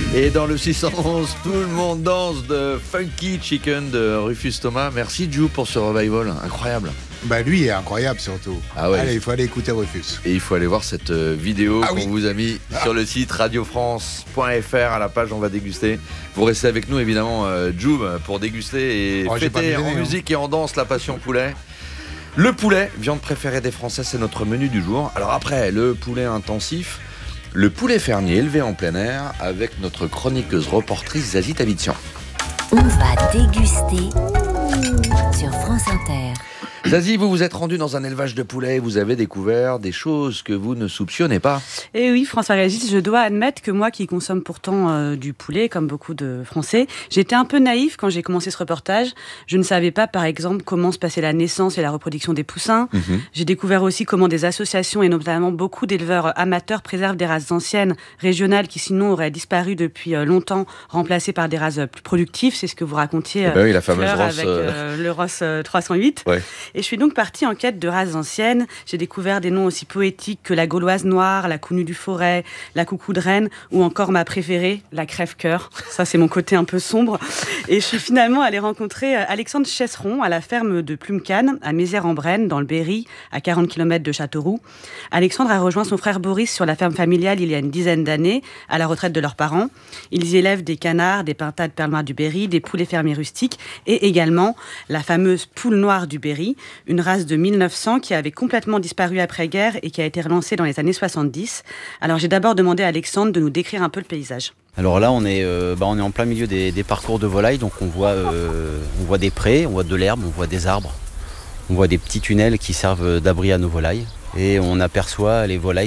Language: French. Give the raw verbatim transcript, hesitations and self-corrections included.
Et dans le six cent onze, tout le monde danse de Funky Chicken de Rufus Thomas. Merci Jou pour ce revival, incroyable. Bah lui est incroyable surtout. Ah ouais. Allez, il faut aller écouter Rufus. Et il faut aller voir cette vidéo ah qu'on oui. vous a mis ah. sur le site radio france point f r à la page On va déguster. Vous restez avec nous évidemment, euh, Jou, pour déguster et oh, fêter en hein. musique et en danse la passion poulet. Le poulet, viande préférée des Français, c'est notre menu du jour. Alors après, le poulet intensif, le poulet fermier élevé en plein air avec notre chroniqueuse reportrice Zazie Tavitsian. On va déguster sur France Inter. Zazie, vous vous êtes rendu dans un élevage de poulets et vous avez découvert des choses que vous ne soupçonnez pas. Et oui, François-Régis, je dois admettre que moi qui consomme pourtant euh, du poulet, comme beaucoup de Français, j'étais un peu naïf quand j'ai commencé ce reportage. Je ne savais pas, par exemple, comment se passait la naissance et la reproduction des poussins. Mmh. J'ai découvert aussi comment des associations et notamment beaucoup d'éleveurs amateurs préservent des races anciennes, régionales, qui sinon auraient disparu depuis euh, longtemps, remplacées par des races plus productives. C'est ce que vous racontiez, euh, eh ben oui, la fameuse Ross, avec euh, le Ross euh, trois cent huit. Ouais. Et je suis donc partie en quête de races anciennes. J'ai découvert des noms aussi poétiques que la gauloise noire, la counue du forêt, la coucou de Rennes, ou encore ma préférée, la crève-cœur. Ça, c'est mon côté un peu sombre. Et je suis finalement allée rencontrer Alexandre Chesseron à la ferme de Plumecane, à Mézières-en-Brenne, dans le Berry, à quarante kilomètres de Châteauroux. Alexandre a rejoint son frère Boris sur la ferme familiale il y a une dizaine d'années, à la retraite de leurs parents. Ils y élèvent des canards, des pintades perles noires du Berry, des poulets fermiers rustiques, et également la fameuse poule noire du Berry, une race de mille neuf cents qui avait complètement disparu après-guerre et qui a été relancée dans les années soixante-dix. Alors j'ai d'abord demandé à Alexandre de nous décrire un peu le paysage. Alors là on est, euh, bah, on est en plein milieu des, des parcours de volailles, donc on voit, euh, on voit des prés, on voit de l'herbe, on voit des arbres, on voit des petits tunnels qui servent d'abri à nos volailles. Et on aperçoit les volailles